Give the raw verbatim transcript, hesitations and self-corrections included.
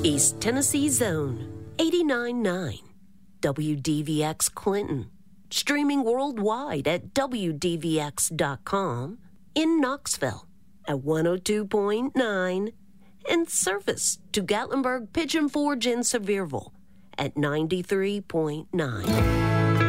East Tennessee Zone, eighty-nine point nine. W D V X Clinton. Streaming worldwide at W D V X dot com. In Knoxville at one oh two point nine. And service to Gatlinburg, Pigeon Forge, and Sevierville at ninety-three point nine.